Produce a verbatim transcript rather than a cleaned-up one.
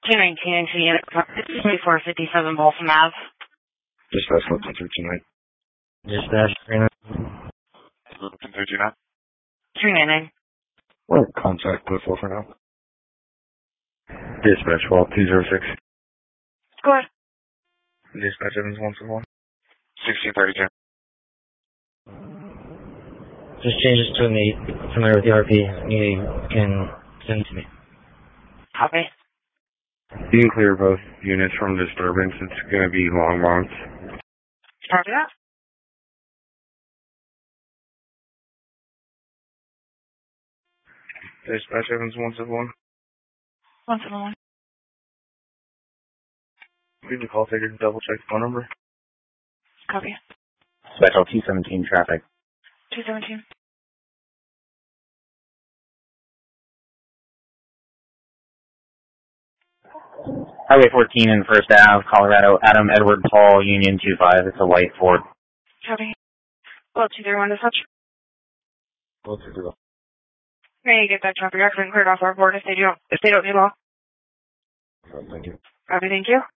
two nineteen to unit twenty-four fifty-seven Balsam Ave. Dispatch one two two nine. Dispatch three nine. one two two nine. three ninety-nine. What contact put for for now? Dispatch twelve two zero six. Go ahead. Dispatch Evans one four one. sixteen thirty-two. Just change this to an eight. Familiar with the R P. You can send it to me. Copy. You can clear both units from disturbance. It's going to be long months. Copy that. Dispatch Evans one seven one. one seven one. Leave the call taker to double check the phone number. Copy. Special two seventeen traffic. two seventeen. Highway fourteen in First Ave, Colorado, Adam Edward Paul, Union two five. It's a white Ford. Copy. Well, two zero one dispatch. Well, two zero. May you get that traffic accident cleared off our board if they don't, if they don't need law. Thank you. Copy, thank you.